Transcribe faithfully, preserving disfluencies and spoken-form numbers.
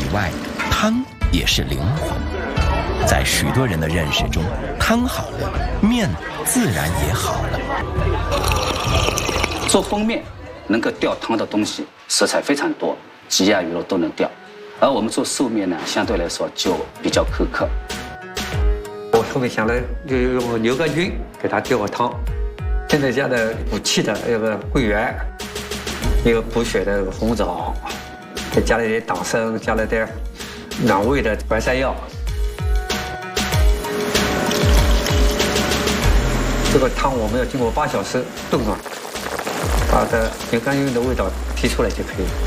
以外，汤也是灵魂。在许多人的认识中，汤好了，面自然也好了。 做封面能够调汤的东西食材非常多，鸡鸭鱼肉都能调，而我们做寿面呢，相对来说就比较苛刻。 我后面想了，就用牛肝菌给它调个汤，现在加的补气的那个桂圆，一个补血的红枣，再加了一点党参，加了点暖胃的白山药。这个汤我们要经过八小时炖暖，把这牛肝菌的味道提出来就可以了。